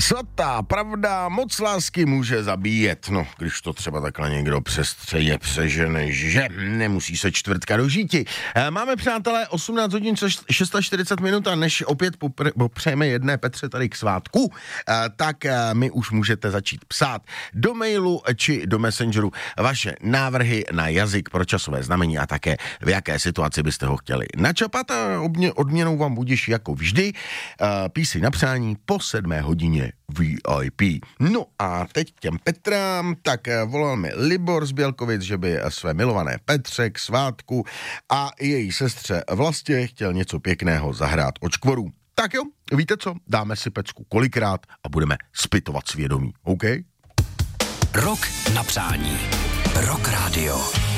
Svatá pravda moc lásky může zabíjet. No, když to třeba takhle někdo přestřeje, přežene, že nemusí se čtvrtka dožíti. Máme, přátelé, 18 hodin 640 minut a než opět popřejeme jedné Petře tady k svátku, tak mi už můžete začít psát do mailu či do messengeru vaše návrhy na jazyk pro časové znamení a také v jaké situaci byste ho chtěli načapat a odměnou vám budiš jako vždy píseň na přání po 7 hodině VIP. No a teď k těm Petrám, tak volal mi Libor z Bělkovic, že by své milované Petře k svátku a její sestře Vlastě chtěl něco pěkného zahrát od škvorů. Tak jo, víte co, dáme si pecku kolikrát a budeme zpytovat svědomí, OK? Rok na přání. Rock Radio.